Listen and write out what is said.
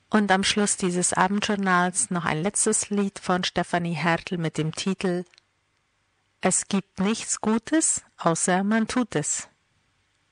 Und am Schluss dieses Abendjournals noch ein letztes Lied von Stefanie Hertel mit dem Titel »Es gibt nichts Gutes, außer man tut es«.